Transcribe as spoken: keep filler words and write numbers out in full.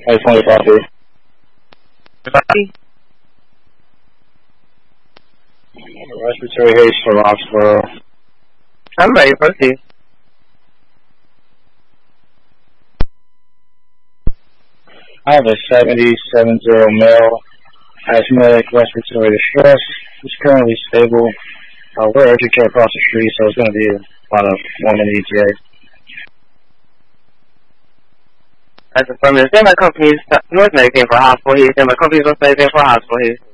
eight twenty-five B. Respiratory haze for Roxborough. I'm ready, proceed. I have a seventy seventy male, asthmatic respiratory distress. He's currently stable. Uh, we're urgent care across the street, so it's going to be about a one minute E T A. That's affirmative. Stand by companies, North Medicaid for hospital here. Stand by companies, North Medicaid for hospital here.